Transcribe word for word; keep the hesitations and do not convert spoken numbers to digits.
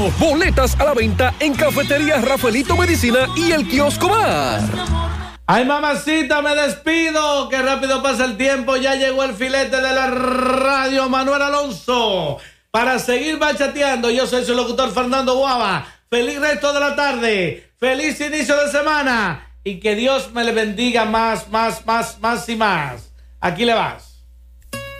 Tenemos boletas a la venta en Cafetería Rafaelito Medicina y el Kiosco Bar. Ay, mamacita, me despido. Qué rápido pasa el tiempo. Ya llegó el filete de la radio, Manuel Alonso. Para seguir bachateando, yo soy su locutor Fernando Guava. Feliz resto de la tarde. Feliz inicio de semana. Y que Dios me le bendiga más, más, más, más y más. Aquí le vas.